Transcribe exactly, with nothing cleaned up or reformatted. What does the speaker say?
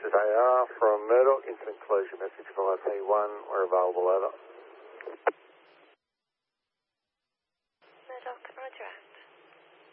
is A R from Murdoch, incident closure message via P one, we're available, over. Murdoch, roger out.